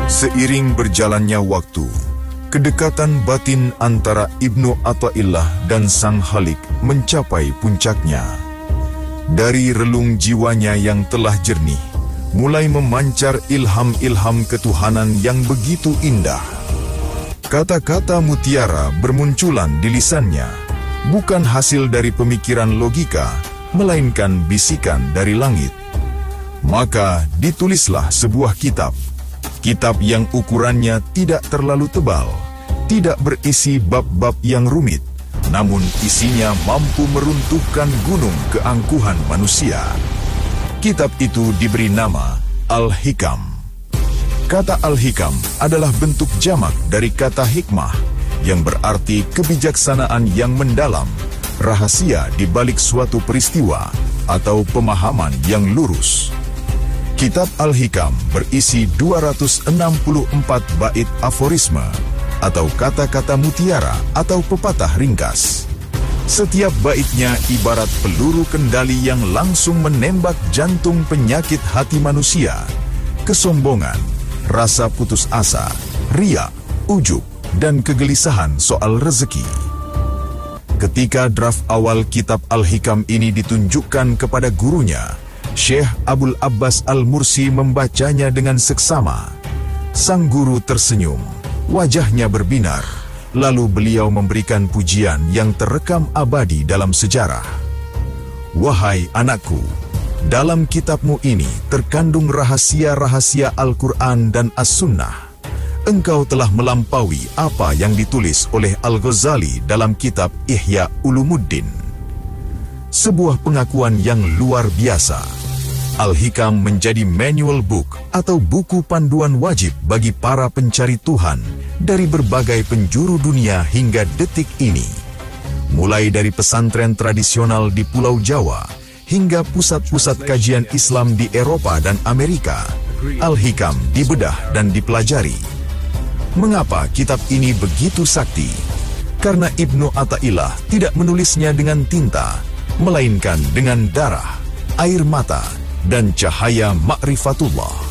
Seiring berjalannya waktu, kedekatan batin antara Ibnu Athaillah dan Sang Khalik mencapai puncaknya. Dari relung jiwanya yang telah jernih, mulai memancar ilham-ilham ketuhanan yang begitu indah. Kata-kata mutiara bermunculan di lisannya, bukan hasil dari pemikiran logika, melainkan bisikan dari langit. Maka ditulislah sebuah kitab. Kitab yang ukurannya tidak terlalu tebal, tidak berisi bab-bab yang rumit, namun isinya mampu meruntuhkan gunung keangkuhan manusia. Kitab itu diberi nama Al-Hikam. Kata Al-Hikam adalah bentuk jamak dari kata hikmah, yang berarti kebijaksanaan yang mendalam, rahasia di balik suatu peristiwa, atau pemahaman yang lurus. Kitab Al-Hikam berisi 264 bait aforisme, atau kata-kata mutiara atau pepatah ringkas. Setiap baitnya ibarat peluru kendali yang langsung menembak jantung penyakit hati manusia, kesombongan, rasa putus asa, riya, ujub, dan kegelisahan soal rezeki. Ketika draft awal kitab Al-Hikam ini ditunjukkan kepada gurunya, Syekh Abul Abbas Al-Mursi membacanya dengan seksama. Sang guru tersenyum, wajahnya berbinar, lalu beliau memberikan pujian yang terekam abadi dalam sejarah. Wahai anakku, dalam kitabmu ini terkandung rahasia-rahasia Al-Quran dan As-Sunnah. Engkau telah melampaui apa yang ditulis oleh Al-Ghazali dalam kitab Ihya Ulumuddin. Sebuah pengakuan yang luar biasa. Al-Hikam menjadi manual book atau buku panduan wajib bagi para pencari Tuhan dari berbagai penjuru dunia hingga detik ini. Mulai dari pesantren tradisional di Pulau Jawa hingga pusat-pusat kajian Islam di Eropa dan Amerika, Al-Hikam dibedah dan dipelajari. Mengapa kitab ini begitu sakti? Karena Ibnu Athaillah tidak menulisnya dengan tinta, melainkan dengan darah, air mata, dan cahaya ma'rifatullah.